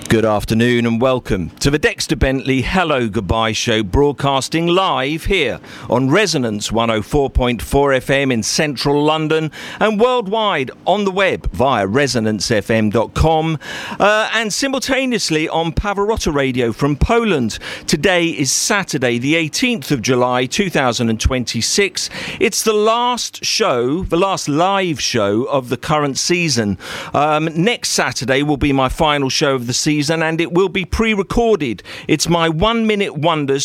Good afternoon and welcome to the Dexter Bentley Hello Goodbye Show, broadcasting live here on Resonance 104.4 FM in central London and worldwide on the web via resonancefm.com and simultaneously on Pavarotti Radio from Poland. Today is Saturday, the 18th of July 2026. It's the last show, the last live show of the current season. Next Saturday will be my final show of the season, and it will be pre-recorded. It's my 1 Minute Wonders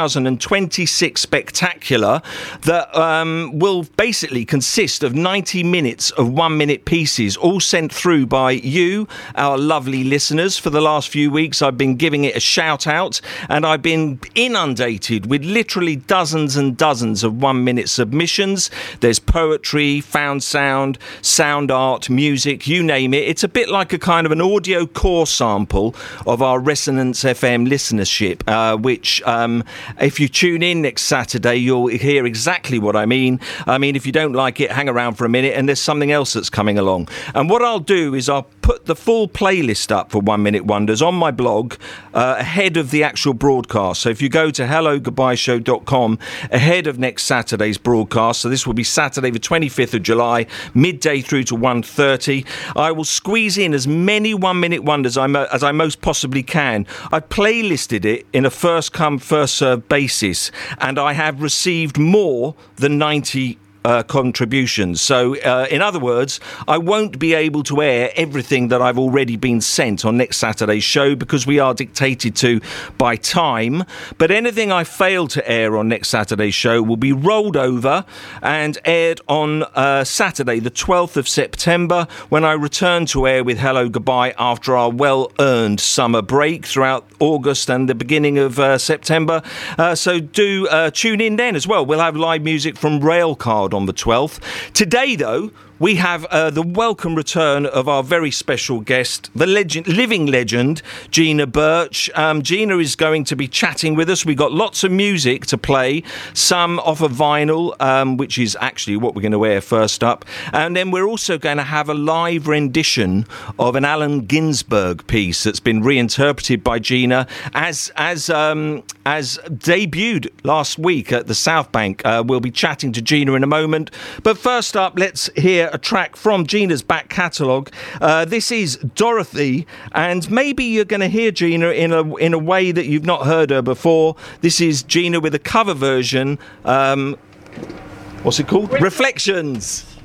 2026 Spectacular that will basically consist of 90 minutes of 1 minute pieces, all sent through by you, our lovely listeners. For the last few weeks I've been giving it a shout out, and I've been inundated with literally dozens and dozens of 1 minute submissions. There's poetry, found sound, sound art, music, you name it. It's a bit like a kind of an audio core sample of our Resonance FM listenership, which if you tune in next Saturday, you'll hear exactly what I mean. If you don't like it, hang around for a minute and there's something else that's coming along. And what I'll do is I'll put the full playlist up for 1 Minute Wonders on my blog ahead of the actual broadcast. So if you go to hellogoodbyeshow.com ahead of next Saturday's broadcast, so this will be Saturday the 25th of July, midday through to 1:30, I will squeeze in as many 1 Minute Wonders as I most possibly can. I've playlisted it in a first come first served basis, and I have received more than 90 contributions. So in other words, I won't be able to air everything that I've already been sent on next Saturday's show because we are dictated to by time, but anything I fail to air on next Saturday's show will be rolled over and aired on Saturday the 12th of September, when I return to air with Hello Goodbye after our well-earned summer break throughout August and the beginning of September. So do tune in then as well. We'll have live music from Railcard on the 12th. Today, though, we have the welcome return of our very special guest, the living legend, Gina Birch. Gina is going to be chatting with us. We've got lots of music to play, some off of vinyl, which is actually what we're going to air first up. And then we're also going to have a live rendition of an Allen Ginsberg piece that's been reinterpreted by Gina as debuted last week at the South Bank. We'll be chatting to Gina in a moment. But first up, let's hear a track from Gina's back catalogue. This is Dorothy, and maybe you're going to hear Gina in a way that you've not heard her before. This is Gina with a cover version. What's it called? Reflections.